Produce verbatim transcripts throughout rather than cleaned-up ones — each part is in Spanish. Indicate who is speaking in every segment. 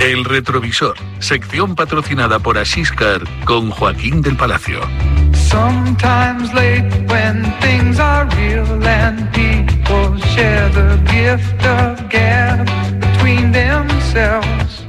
Speaker 1: El retrovisor, sección patrocinada por Asiscar con Joaquín del Palacio.
Speaker 2: Sometimes late when things are real and people share the gift of gab between themselves.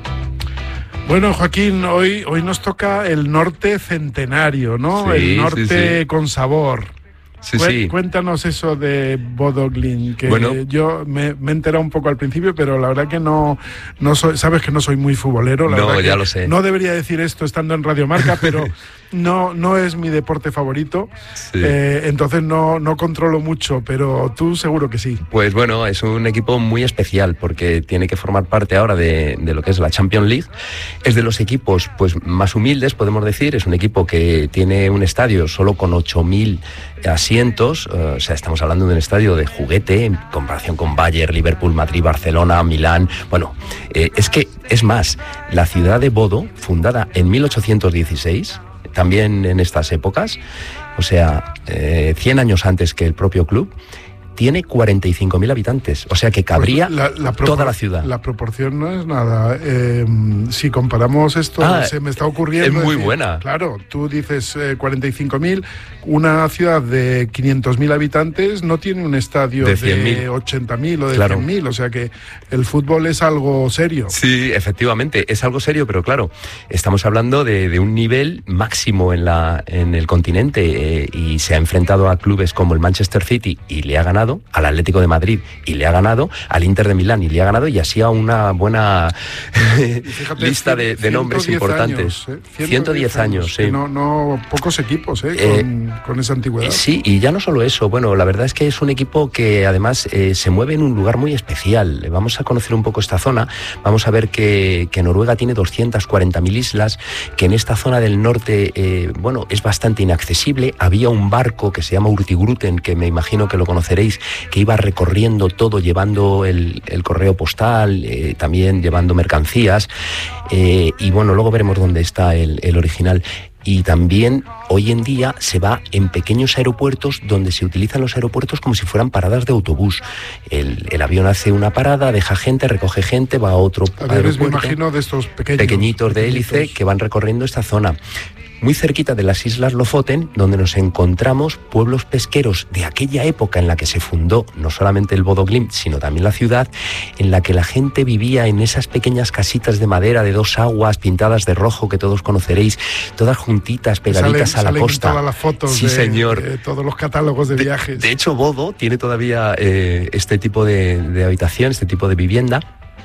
Speaker 3: Bueno, Joaquín, hoy, hoy nos toca el norte centenario, ¿no?
Speaker 4: Sí,
Speaker 3: el norte
Speaker 4: sí, sí.
Speaker 3: con sabor.
Speaker 4: Sí,
Speaker 3: Cu-
Speaker 4: sí.
Speaker 3: Cuéntanos eso de Bodo Glimt, que
Speaker 4: Bueno.
Speaker 3: yo me, me he enterado un poco al principio, pero la verdad que no, no soy, sabes que no soy muy futbolero. La
Speaker 4: No,
Speaker 3: verdad
Speaker 4: ya
Speaker 3: que
Speaker 4: lo sé.
Speaker 3: No debería decir esto estando en Radio Marca, pero no, no es mi deporte favorito,
Speaker 4: Sí.
Speaker 3: eh, entonces no, no controlo mucho, pero tú seguro que sí.
Speaker 4: Pues bueno, es un equipo muy especial porque tiene que formar parte ahora de, de lo que es la Champions League. Es de los equipos pues más humildes, podemos decir. Es un equipo que tiene un estadio solo con ocho mil asientos. Uh, o sea, estamos hablando de un estadio de juguete en comparación con Bayern, Liverpool, Madrid, Barcelona, Milán. Bueno, eh, es que es más, la ciudad de Bodo, fundada en mil ochocientos dieciséis, también en estas épocas, o sea, eh, cien años antes que el propio club, tiene cuarenta y cinco mil habitantes, o sea que cabría
Speaker 3: Pues la, la propor-
Speaker 4: toda la ciudad.
Speaker 3: La proporción no es nada. Eh, si comparamos esto,
Speaker 4: Ah,
Speaker 3: se me está ocurriendo.
Speaker 4: es muy
Speaker 3: decir,
Speaker 4: buena.
Speaker 3: Claro, tú dices eh, cuarenta y cinco mil, una ciudad de quinientos mil habitantes no tiene un estadio
Speaker 4: De
Speaker 3: de,
Speaker 4: cien mil.
Speaker 3: ochenta mil o de
Speaker 4: Claro.
Speaker 3: cien mil, o sea que el fútbol es algo serio.
Speaker 4: Sí, efectivamente, es algo serio, pero claro, estamos hablando de, de un nivel máximo en, la, en el continente eh, y se ha enfrentado a clubes como el Manchester City y le ha ganado, al Atlético de Madrid y le ha ganado, al Inter de Milán y le ha ganado, y así a una buena
Speaker 3: Fíjate,
Speaker 4: lista de, de nombres
Speaker 3: ciento diez
Speaker 4: importantes.
Speaker 3: años, ¿eh?
Speaker 4: ciento diez años, sí.
Speaker 3: que No, no pocos equipos eh,
Speaker 4: Eh,
Speaker 3: con, con esa antigüedad.
Speaker 4: Sí, y ya no solo eso, bueno, la verdad es que es un equipo que además eh, se mueve en un lugar muy especial. Vamos a conocer un poco esta zona, vamos a ver que, que Noruega tiene doscientas cuarenta mil islas, que en esta zona del norte, eh, bueno, es bastante inaccesible. Había un barco que se llama Hurtigruten, que me imagino que lo conoceréis, que iba recorriendo todo, llevando el, el correo postal, eh, también llevando mercancías, eh, y bueno, luego veremos dónde está el, el original. Y también hoy en día se va en pequeños aeropuertos donde se utilizan los aeropuertos como si fueran paradas de autobús. El, el avión hace una parada, deja gente, recoge gente, va a otro
Speaker 3: Aviones, me
Speaker 4: aeropuerto.
Speaker 3: imagino, de estos pequeños.
Speaker 4: Pequeñitos de hélice
Speaker 3: pequeñitos.
Speaker 4: que van recorriendo esta zona. Muy cerquita de las Islas Lofoten, donde nos encontramos pueblos pesqueros de aquella época en la que se fundó no solamente el Bodo Glimt, sino también la ciudad, en la que la gente vivía en esas pequeñas casitas de madera de dos aguas pintadas de rojo que todos conoceréis, todas juntitas, pegaditas
Speaker 3: Salen-
Speaker 4: a la
Speaker 3: salen
Speaker 4: costa.
Speaker 3: todas las fotos
Speaker 4: Sí,
Speaker 3: de,
Speaker 4: señor.
Speaker 3: de todos los catálogos de,
Speaker 4: De,
Speaker 3: viajes.
Speaker 4: de hecho, Bodo tiene todavía eh, este tipo de, de habitación, este tipo de vivienda.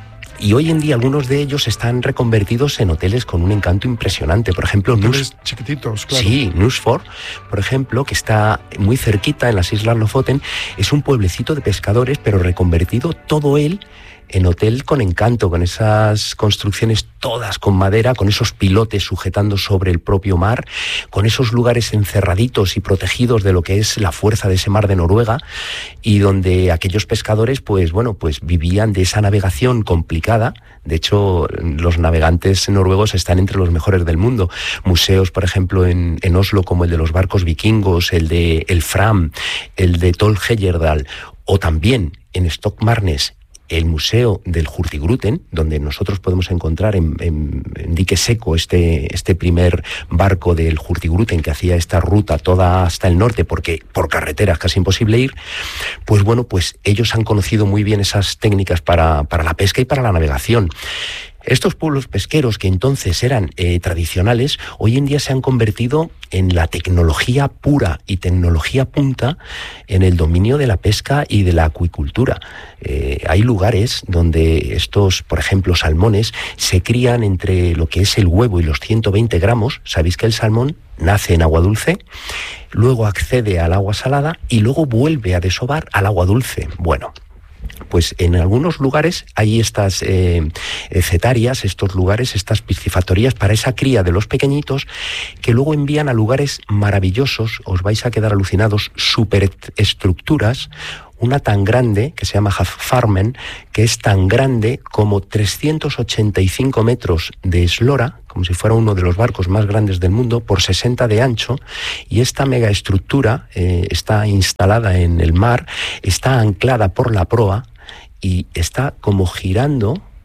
Speaker 4: Y hoy en día algunos de ellos están reconvertidos en hoteles con un encanto impresionante. Por ejemplo, Nus-
Speaker 3: Hoteles chiquititos, claro.
Speaker 4: Sí, Nusfjord, por ejemplo, que está muy cerquita en las Islas Lofoten, es un pueblecito de pescadores, pero reconvertido todo él en hotel con encanto, con esas construcciones todas con madera, con esos pilotes sujetando sobre el propio mar, con esos lugares encerraditos y protegidos de lo que es la fuerza de ese mar de Noruega, y donde aquellos pescadores, pues bueno, pues vivían de esa navegación complicada. De hecho, los navegantes noruegos están entre los mejores del mundo. Museos, por ejemplo, en, en Oslo, como el de los barcos vikingos, el de el Fram, el de Tol Heyerdahl, o también en Stokmarknes, el museo del Hurtigruten, donde nosotros podemos encontrar en, en, en dique seco este, este primer barco del Hurtigruten que hacía esta ruta toda hasta el norte, porque por carretera es casi imposible ir. Pues bueno, pues ellos han conocido muy bien esas técnicas para, para la pesca y para la navegación. Estos pueblos pesqueros que entonces eran eh, tradicionales, hoy en día se han convertido en la tecnología pura y tecnología punta en el dominio de la pesca y de la acuicultura. Eh, hay lugares donde estos, por ejemplo, salmones, se crían entre lo que es el huevo y los ciento veinte gramos. Sabéis que el salmón nace en agua dulce, luego accede al agua salada y luego vuelve a desovar al agua dulce. Bueno, pues en algunos lugares hay estas eh, cetarias, estos lugares, estas piscifactorías para esa cría de los pequeñitos, que luego envían a lugares maravillosos, os vais a quedar alucinados, superestructuras, una tan grande, que se llama Havfarmen, que es tan grande como trescientos ochenta y cinco metros de eslora, como si fuera uno de los barcos más grandes del mundo, por sesenta de ancho, y esta megaestructura eh, está instalada en el mar, está anclada por la proa y está como girando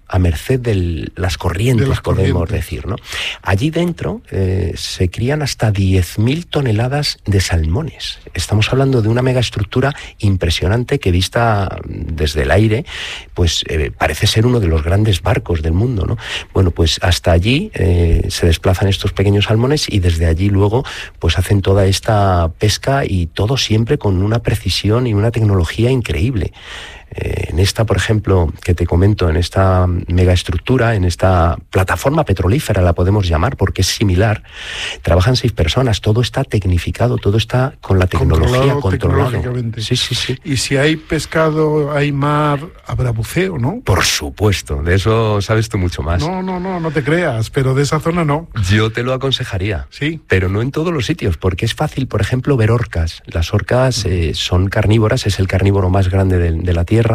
Speaker 4: a merced de las corrientes,
Speaker 3: de las
Speaker 4: podemos
Speaker 3: corrientes.
Speaker 4: decir, ¿no? Allí dentro eh, se crían hasta diez mil toneladas de salmones. Estamos hablando de una megaestructura impresionante que, vista desde el aire, pues eh, parece ser uno de los grandes barcos del mundo, ¿no? Bueno, pues hasta allí eh, se desplazan estos pequeños salmones y desde allí luego pues hacen toda esta pesca, y todo siempre con una precisión y una tecnología increíble. Eh, en esta, por ejemplo, que te comento, en esta megaestructura, en esta plataforma petrolífera, la podemos llamar porque es similar, trabajan seis personas, todo está tecnificado, todo está con la tecnología
Speaker 3: Controlado
Speaker 4: controlado.
Speaker 3: tecnológicamente.
Speaker 4: Sí, sí, sí.
Speaker 3: Y si hay pescado, hay mar, habrá buceo, ¿no?
Speaker 4: Por supuesto, de eso sabes tú mucho más.
Speaker 3: No, no, no, no te creas, pero de esa zona no.
Speaker 4: Yo te lo aconsejaría.
Speaker 3: Sí.
Speaker 4: Pero no en todos los sitios, porque es fácil, por ejemplo, ver orcas. Las orcas eh, son carnívoras, es el carnívoro más grande de, de la Tierra,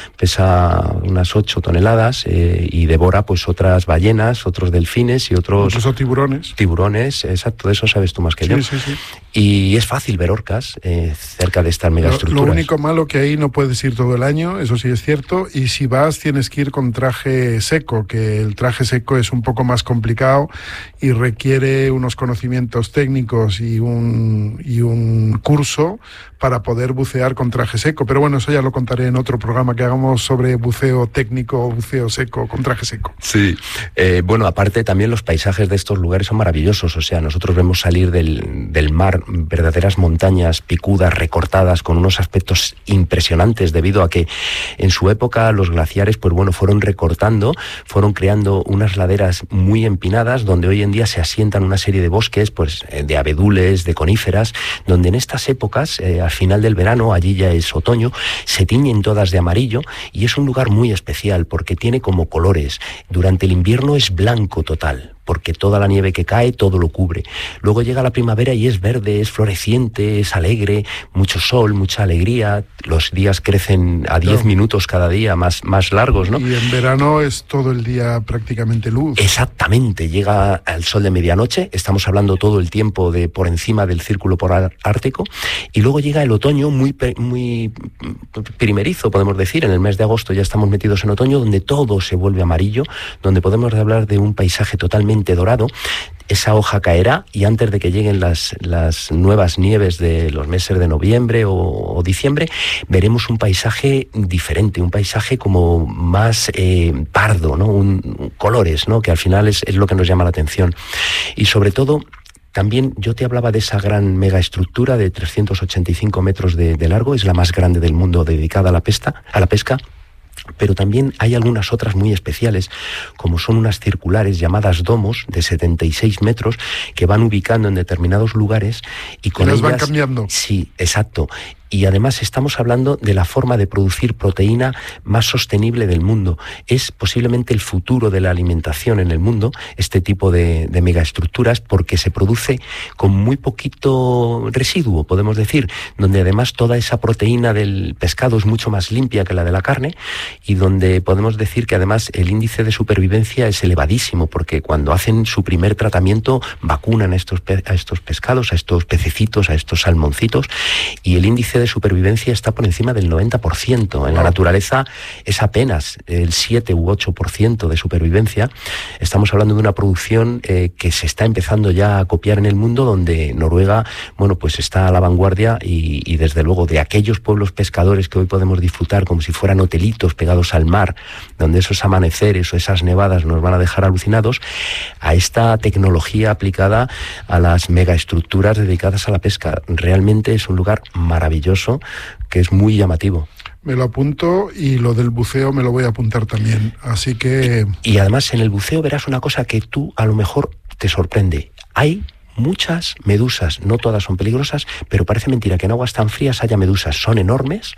Speaker 4: pesa unas ocho toneladas eh, y devora pues otras ballenas, otros delfines y otros...
Speaker 3: Incluso tiburones.
Speaker 4: Tiburones, exacto, de eso sabes tú más que
Speaker 3: Sí,
Speaker 4: yo.
Speaker 3: sí, sí.
Speaker 4: Y es fácil ver orcas eh, cerca de estas
Speaker 3: Lo,
Speaker 4: megaestructuras.
Speaker 3: lo único malo que ahí no puedes ir todo el año, eso sí es cierto, y si vas tienes que ir con traje seco, que el traje seco es un poco más complicado y requiere unos conocimientos técnicos y un, y un curso para poder bucear con traje seco. Pero bueno, eso ya lo contaré en otro programa que hagamos sobre buceo técnico o buceo seco con traje seco.
Speaker 4: Sí, eh, bueno, aparte también los paisajes de estos lugares son maravillosos. O sea, nosotros vemos salir del, del mar verdaderas montañas picudas, recortadas, con unos aspectos impresionantes, debido a que en su época los glaciares, pues bueno, fueron recortando, fueron creando unas laderas muy empinadas, donde hoy en día se asientan una serie de bosques, pues de abedules, de coníferas, donde en estas épocas, eh, al final del verano, allí ya es otoño, se tiñen todas de amarillo, y es un lugar muy especial porque tiene como colores. Durante el invierno es blanco total, porque toda la nieve que cae, todo lo cubre. Luego llega la primavera y es verde, es floreciente, es alegre, mucho sol, mucha alegría. Los días crecen a diez minutos cada día, más, más largos, ¿no?
Speaker 3: Y en verano es todo el día prácticamente luz.
Speaker 4: Exactamente, llega al sol de medianoche, estamos hablando todo el tiempo de por encima del círculo polar ártico, y luego llega el otoño muy, muy primerizo, podemos decir. En el mes de agosto ya estamos metidos en otoño, donde todo se vuelve amarillo, donde podemos hablar de un paisaje totalmente dorado. Esa hoja caerá y antes de que lleguen las, las nuevas nieves de los meses de noviembre o, o diciembre, veremos un paisaje diferente, un paisaje como más eh, pardo, ¿no? Un, un, colores, ¿no? Que al final es, es lo que nos llama la atención. Y sobre todo, también yo te hablaba de esa gran megaestructura de trescientos ochenta y cinco metros de, de largo, es la más grande del mundo dedicada a la pesca, a la pesca. Pero también hay algunas otras muy especiales, como son unas circulares llamadas domos de setenta y seis metros, que van ubicando en determinados lugares y con
Speaker 3: ellas
Speaker 4: ellas
Speaker 3: van cambiando.
Speaker 4: Sí, exacto. Y además estamos hablando de la forma de producir proteína más sostenible del mundo. Es posiblemente el futuro de la alimentación en el mundo, este tipo de, de megaestructuras, porque se produce con muy poquito residuo, podemos decir, donde además toda esa proteína del pescado es mucho más limpia que la de la carne, y donde podemos decir que además el índice de supervivencia es elevadísimo, porque cuando hacen su primer tratamiento vacunan a estos, pe- a estos pescados, a estos pececitos, a estos salmoncitos, y el índice de supervivencia está por encima del noventa por ciento. En la naturaleza es apenas el siete u ocho por ciento de supervivencia. Estamos hablando de una producción eh, que se está empezando ya a copiar en el mundo, donde Noruega, bueno, pues está a la vanguardia, y, y desde luego de aquellos pueblos pescadores que hoy podemos disfrutar como si fueran hotelitos pegados al mar, donde esos amaneceres o esas nevadas nos van a dejar alucinados, a esta tecnología aplicada a las megaestructuras dedicadas a la pesca. Realmente es un lugar maravilloso, que es muy llamativo.
Speaker 3: Me lo apunto, y lo del buceo me lo voy a apuntar también. Así que...
Speaker 4: Y, y además en el buceo verás una cosa que tú a lo mejor te sorprende. Hay muchas medusas, no todas son peligrosas, pero parece mentira que en aguas tan frías haya medusas. Son enormes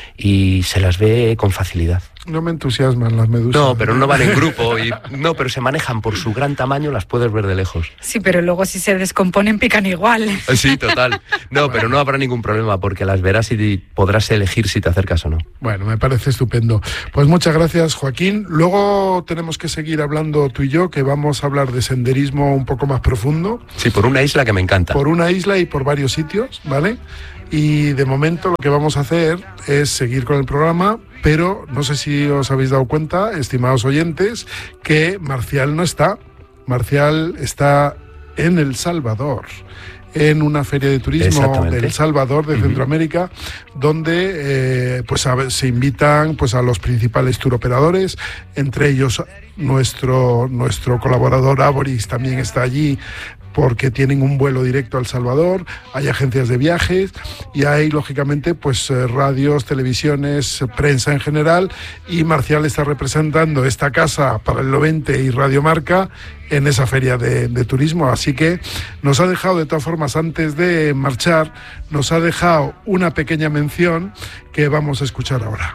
Speaker 4: y se las ve con facilidad.
Speaker 3: No me entusiasman las medusas.
Speaker 4: No, pero no van en grupo. Y, no, pero se manejan por su gran tamaño, las puedes ver de lejos.
Speaker 5: Sí, pero luego si se descomponen pican igual.
Speaker 4: Sí, total. No, pero no habrá ningún problema, porque las verás y podrás elegir si te acercas o no.
Speaker 3: Bueno, me parece estupendo. Pues muchas gracias, Joaquín. Luego tenemos que seguir hablando tú y yo, que vamos a hablar de senderismo un poco más profundo.
Speaker 4: Sí, por una isla que me encanta.
Speaker 3: Por una isla y por varios sitios, ¿vale? Y de momento lo que vamos a hacer es seguir con el programa, pero no sé si os habéis dado cuenta, estimados oyentes, que Marcial no está. Marcial está en El Salvador, en una feria de turismo de El Salvador, de uh-huh. Centroamérica, donde eh, pues a, se invitan pues a los principales turoperadores, entre ellos nuestro, nuestro colaborador Aboris también está allí, porque tienen un vuelo directo a El Salvador, hay agencias de viajes y hay, lógicamente, pues eh, radios, televisiones, prensa en general, y Marcial está representando esta casa para el noventa y Radio Marca en esa feria de, de turismo. Así que nos ha dejado, de todas formas, antes de marchar, nos ha dejado una pequeña mención que vamos a escuchar ahora.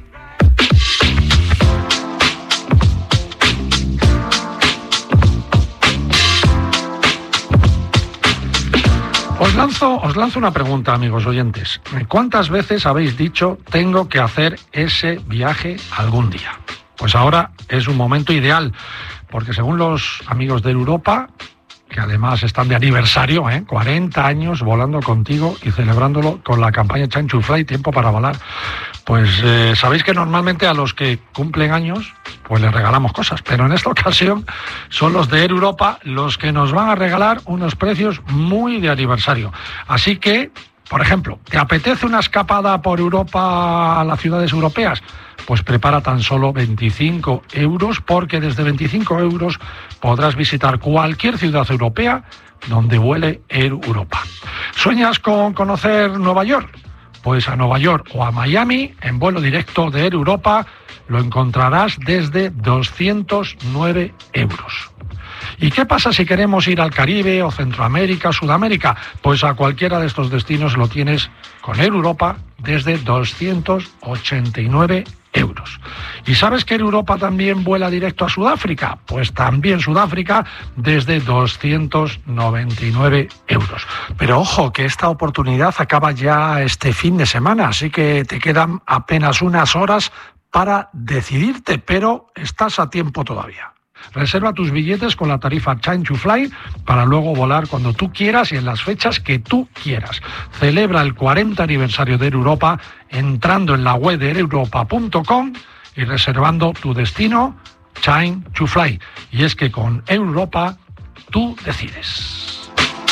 Speaker 6: Os lanzo, os lanzo una pregunta, amigos oyentes. ¿Cuántas veces habéis dicho tengo que hacer ese viaje algún día? Pues ahora es un momento ideal, porque según los amigos de Europa, que además están de aniversario, ¿eh? cuarenta años volando contigo y celebrándolo con la campaña Time to Fly, Tiempo para Volar, pues eh, sabéis que normalmente a los que cumplen años pues les regalamos cosas, pero en esta ocasión son los de Air Europa los que nos van a regalar unos precios muy de aniversario. Así que, por ejemplo, ¿te apetece una escapada por Europa a las ciudades europeas? Pues prepara tan solo veinticinco euros, porque desde veinticinco euros podrás visitar cualquier ciudad europea donde vuele Air Europa. ¿Sueñas con conocer Nueva York? Pues a Nueva York o a Miami, en vuelo directo de Air Europa, lo encontrarás desde doscientos nueve euros. ¿Y qué pasa si queremos ir al Caribe o Centroamérica, Sudamérica? Pues a cualquiera de estos destinos lo tienes con Air Europa desde doscientos ochenta y nueve euros. ¿Y sabes que Air Europa también vuela directo a Sudáfrica? Pues también Sudáfrica desde doscientos noventa y nueve euros. Pero ojo, que esta oportunidad acaba ya este fin de semana, así que te quedan apenas unas horas para decidirte, pero estás a tiempo todavía. Reserva tus billetes con la tarifa Time to Fly para luego volar cuando tú quieras y en las fechas que tú quieras. Celebra el cuarenta aniversario de Air Europa entrando en la web de air europa punto com y reservando tu destino Time to Fly. Y es que con Air Europa tú decides.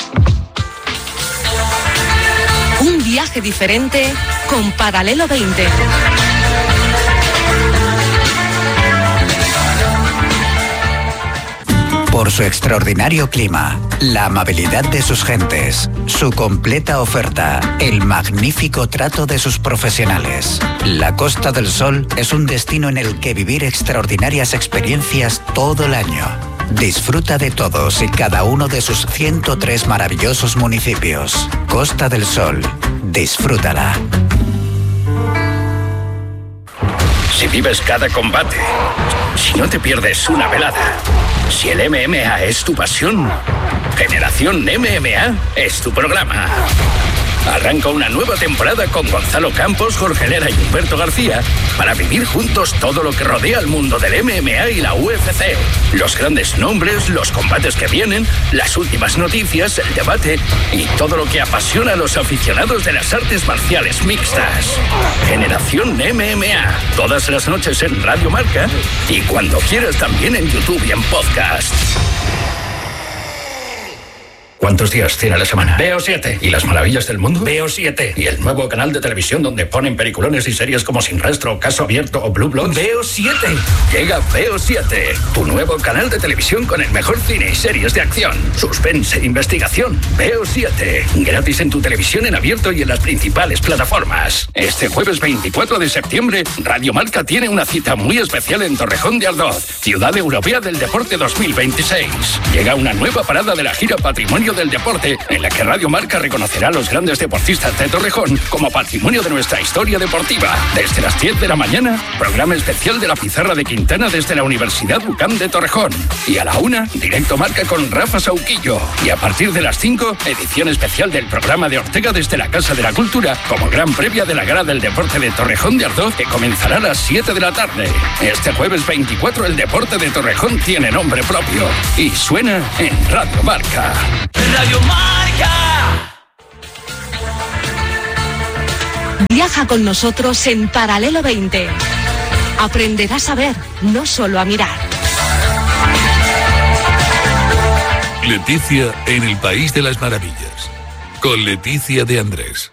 Speaker 7: Un viaje diferente con Paralelo veinte.
Speaker 8: Por su extraordinario clima, la amabilidad de sus gentes, su completa oferta, el magnífico trato de sus profesionales. La Costa del Sol es un destino en el que vivir extraordinarias experiencias todo el año. Disfruta de todos y cada uno de sus ciento tres maravillosos municipios. Costa del Sol, disfrútala.
Speaker 9: Si vives cada combate, si no te pierdes una velada, si el M M A es tu pasión, Generación M M A es tu programa. Arranca una nueva temporada con Gonzalo Campos, Jorge Lera y Humberto García para vivir juntos todo lo que rodea al mundo del M M A y la U F C. Los grandes nombres, los combates que vienen, las últimas noticias, el debate y todo lo que apasiona a los aficionados de las artes marciales mixtas. Generación M M A, todas las noches en Radio Marca y cuando quieras también en YouTube y en podcast. ¿Cuántos días tiene la semana? Veo siete. ¿Y las maravillas del mundo? Veo siete. ¿Y el nuevo canal de televisión donde ponen peliculones y series como Sin Rastro, Caso Abierto o Blue Bloods? Veo siete. Llega Veo siete, tu nuevo canal de televisión con el mejor cine y series de acción, suspense e investigación. Veo siete. Gratis en tu televisión en abierto y en las principales plataformas. Este jueves veinticuatro de septiembre, Radio Marca tiene una cita muy especial en Torrejón de Ardoz, Ciudad Europea del Deporte dos mil veintiséis. Llega una nueva parada de la gira Patrimonio del Deporte, en la que Radio Marca reconocerá a los grandes deportistas de Torrejón como patrimonio de nuestra historia deportiva. Desde las diez de la mañana, programa especial de la Pizarra de Quintana desde la Universidad UCAM de Torrejón. Y a la una, directo Marca con Rafa Sauquillo. Y a partir de las cinco, edición especial del programa de Ortega desde la Casa de la Cultura, como gran previa de la Gala del Deporte de Torrejón de Ardoz, que comenzará a las siete de la tarde. Este jueves veinticuatro, el deporte de Torrejón tiene nombre propio y suena en Radio Marca.
Speaker 10: Radio Marca.
Speaker 7: Viaja con nosotros en Paralelo veinte. Aprenderás a ver, no solo a mirar.
Speaker 1: Leticia en el País de las Maravillas, con Leticia de Andrés.